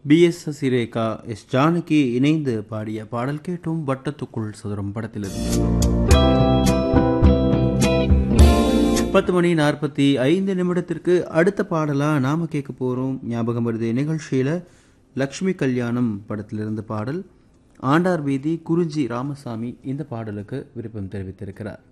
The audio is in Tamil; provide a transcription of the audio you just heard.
பி.எஸ். சசிரேகா, எஸ். ஜானகி இணைந்து பாடிய பாடல் கேட்டும். வட்டத்துக்குள் சதுரம் படத்திலிருந்து 10:45 அடுத்த பாடலா நாம கேட்க போறோம். ஞாபகம் வருது நிகழ்ச்சியில லக்ஷ்மி கல்யாணம் படத்திலிருந்து பாடல். ஆண்டார் வீதி குறிஞ்சி ராமசாமி இந்த பாடலுக்கு விருப்பம் தெரிவித்திருக்கிறார்.